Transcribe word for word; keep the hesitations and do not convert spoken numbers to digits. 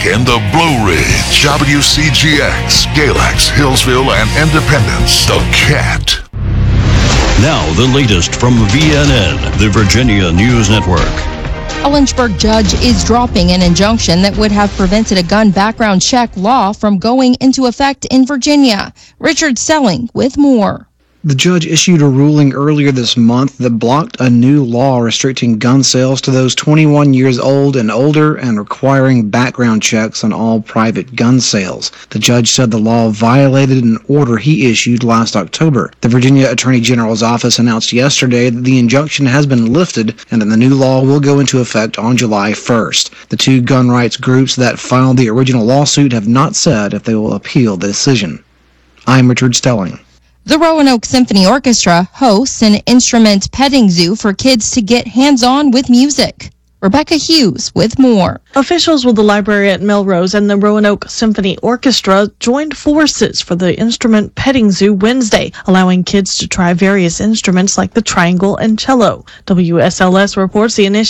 in the Blue Ridge, W C G X, Galax, Hillsville, and Independence. The Cat. Now the latest from V N N, the Virginia News Network. A Lynchburg judge is dropping an injunction that would have prevented a gun background check law from going into effect in Virginia. Richard Selling with more. The judge issued a ruling earlier this month that blocked a new law restricting gun sales to those twenty-one years old and older and requiring background checks on all private gun sales. The judge said the law violated an order he issued last October. The Virginia Attorney General's office announced yesterday that the injunction has been lifted and that the new law will go into effect on July first. The two gun rights groups that filed the original lawsuit have not said if they will appeal the decision. I'm Richard Stelling. The Roanoke Symphony Orchestra hosts an instrument petting zoo for kids to get hands-on with music. Rebecca Hughes with more. Officials with the library at Melrose and the Roanoke Symphony Orchestra joined forces for the instrument petting zoo Wednesday, allowing kids to try various instruments like the triangle and cello. W S L S reports the initiative